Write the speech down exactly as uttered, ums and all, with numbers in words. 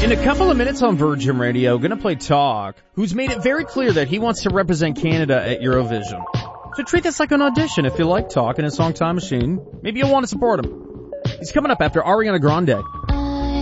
In a couple of minutes on Virgin Radio, gonna play Talk, who's made it very clear that he wants to represent Canada at Eurovision. So treat this like an audition if you like Talk and his song Time Machine. Maybe you'll want to support him. He's coming up after Ariana Grande.